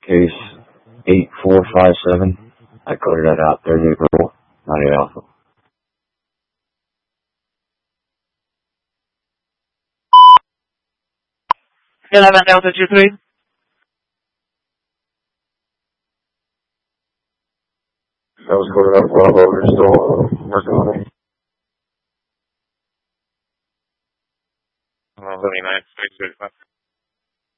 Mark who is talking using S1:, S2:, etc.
S1: case 8457. I cleared that out 30 April, 98 Alpha.
S2: Delta G3.
S1: That was cleared out Bravo. You're still working on it.
S2: 79,